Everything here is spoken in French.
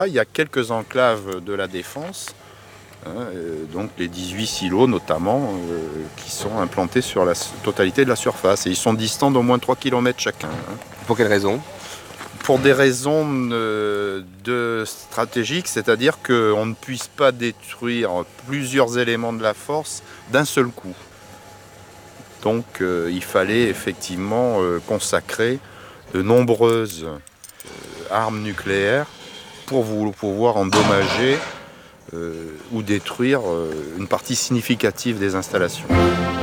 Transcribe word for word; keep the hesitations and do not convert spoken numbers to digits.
Il y a quelques enclaves de la Défense, hein, euh, donc les dix-huit silos notamment, euh, qui sont implantés sur la totalité de la surface. Et ils sont distants d'au moins trois kilomètres chacun. Hein. Pour quelle raison? Pour des raisons euh, de stratégiques, c'est-à-dire qu'on ne puisse pas détruire plusieurs éléments de la force d'un seul coup. Donc euh, il fallait effectivement euh, consacrer de nombreuses euh, armes nucléaires pour vous, pouvoir endommager euh, ou détruire euh, une partie significative des installations.